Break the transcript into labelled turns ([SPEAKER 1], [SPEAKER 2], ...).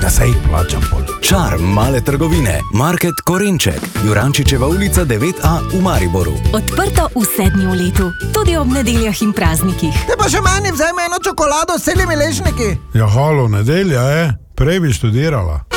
[SPEAKER 1] Ja, sej plačam pol.
[SPEAKER 2] Čar male trgovine. Market Korenček. Jurančičeva ulica 9A v Mariboru.
[SPEAKER 3] Odprto vse dni v letu, tudi ob nedeljah in praznikih.
[SPEAKER 4] Te pa še meni vzajme eno čokolado s celimi ležniki.
[SPEAKER 1] Ja, halo, nedelja, Prej bi študirala.